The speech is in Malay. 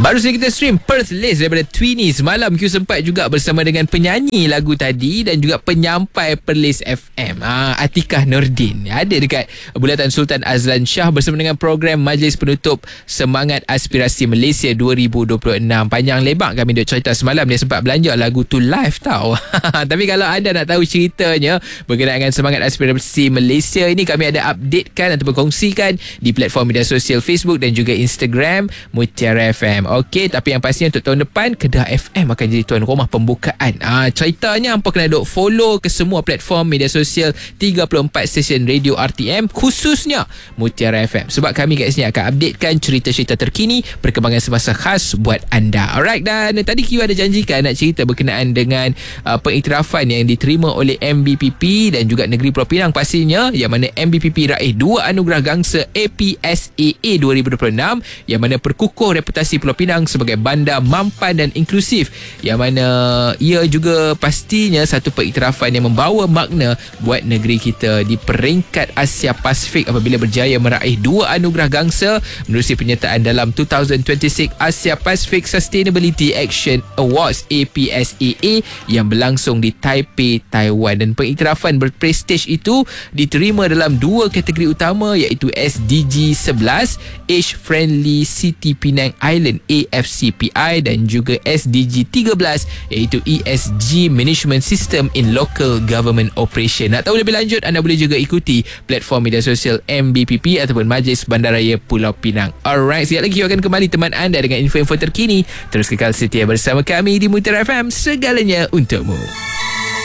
Baru saja kita stream Perth List daripada Tweenies. Malam Q sempat juga bersama dengan penyanyi lagu tadi dan juga penyampai Perlis FM, Atikah Nordin. Ada dekat Bulatan Sultan Azlan Shah bersama dengan program Majlis Penutup Semangat Aspirasi Malaysia 2026. Panjang lebar kami duk cerita semalam. Dia sempat belanja lagu tu live tau. Tapi kalau anda nak tahu ceritanya berkenaan dengan Semangat Aspirasi Malaysia ini, kami ada updatekan ataupun kongsikan di platform media sosial Facebook dan juga Instagram Mutiara FM. Okey, tapi yang pastinya untuk tahun depan Kedah FM akan jadi tuan rumah pembukaan. Ceritanya hampa kena duk follow ke semua platform media sosial 34 stesen radio RTM, khususnya Mutiara FM, sebab kami kat sini akan updatekan cerita-cerita terkini, perkembangan semasa khas buat anda. Alright, dan tadi Q ada janjikan nak cerita berkenaan dengan pengiktirafan yang diterima oleh MBPP dan juga Negeri Pulau Pinang pastinya, yang mana MBPP raih 2 anugerah gangsa APSAA 2026, yang mana perkukuh reputasi Pulau Pinang sebagai bandar mampan dan inklusif, yang mana ia juga pastinya satu pengiktirafan yang membawa makna buat negeri kita di peringkat Asia Pasifik apabila berjaya meraih 2 anugerah gangsa menerusi penyertaan dalam 2026 Asia Pacific Sustainability Action Awards APSAA yang berlangsung di Taipei, Taiwan. Dan pengiktirafan berprestij itu diterima dalam 2 kategori utama, iaitu SDG 11 Age Friendly City Penang Island AFCPI dan juga SDG 13 iaitu ESG Management System in Local Government Operation. Nak tahu lebih lanjut, anda boleh juga ikuti platform media sosial MBPP ataupun Majlis Bandaraya Pulau Pinang. Alright, sekejap lagi akan kembali teman anda dengan info-info terkini. Terus kekal setia bersama kami di Mutiara FM, segalanya untukmu.